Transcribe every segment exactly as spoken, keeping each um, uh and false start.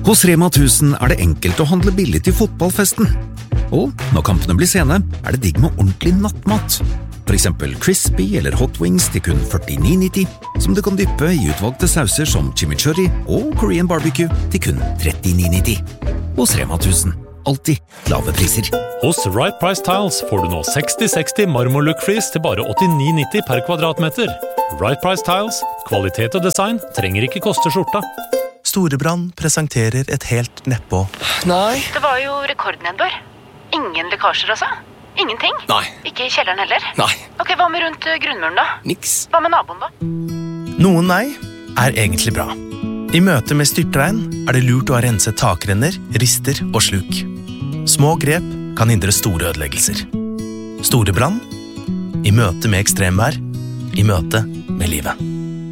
Hos Rema tusen er det enkelt å handle billig til fotballfesten. Og når kampene blir sene, er det digg med ordentlig nattmat. For eksempel crispy eller hot wings til kun førtini nitti, som du kan dyppe i utvalgte sauser som chimichurri og Korean barbecue til kun trettini nitti. Hos Rema tusen, alltid lave priser. Hos Right Price Tiles får du nå seksti seksti marmorlook fleece til bare åttini nitti per kvadratmeter. Right Price Tiles, kvalitet og design trenger ikke koste skjorta. Storebrand presenterer et helt nedpå. Nei. Det var jo rekordnedbør. Ingen lekkasjer altså? Ingenting? Nei. Ikke i kjelleren heller? Nei. Ok, hva med rundt grunnmuren da? Niks. Hva med naboen da? Noen nei er egentlig bra. I møte med styrtregn er det lurt å ha renset takrenner, rister og sluk. Små grep kan hindre store ødeleggelser. Storebrand. I møte med ekstremvær. I møte med livet.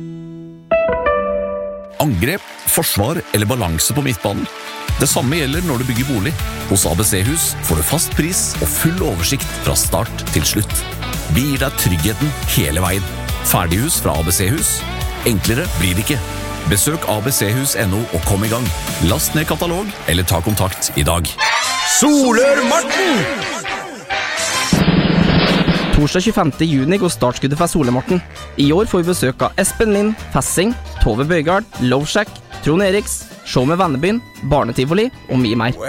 Angrep, forsvar eller balanse på midtbanen. Det samme gjelder når du bygger bolig. Hos A B C-hus får du fast pris og full oversikt fra start til slutt. Vi gir deg tryggheten hele veien. Ferdighus fra A B C-hus. Enklere blir det ikke. Besøk A B C hus punktum no og kom i gang. Last ned katalog eller ta kontakt i dag. Solør-Marten! Torsdag tjuefemte juni går startskuddet for Solør-Marten. I år får vi besøk av Espen Lind, Fessing, Tove Bøygard, Loveshack, Trond Eriks, Show med Vennebyen, Barnetivoli og mye mer.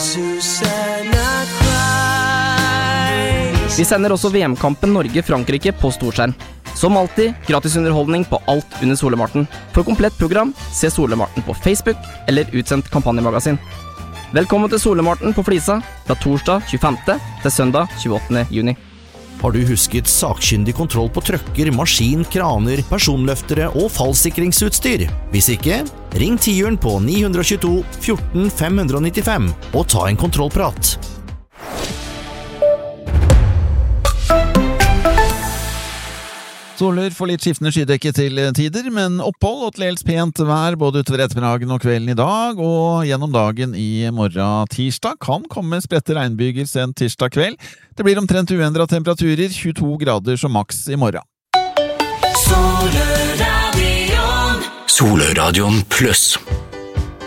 Vi sender også V M-kampen Norge-Frankrike på storskjerm. Som alltid, gratis underholdning på alt under Solør-Marten. For komplett program, se Solør-Marten på Facebook eller utsendt kampanjemagasin. Velkommen til Solør-Marten på Flisa fra torsdag tjuefemte til søndag tjueåttende juni. Har du husket sakkyndig kontroll på trøkker, maskin, kraner, personløftere og fallsikringsutstyr? Hvis ikke, ring tiuren på ni to to fjorten fem nittifem og ta en kontrollprat. Soler får litt skiftende skydekke til tider, men opphold og til dels pent vær både utover ettermiddagen og kvelden i dag, og gjennom dagen i morgen tirsdag kan komme spredte regnbyger sent tirsdag kveld. Det blir omtrent uendret temperaturer, tjueto grader som maks i morgen. Solør-Radion. Solør-Radion pluss.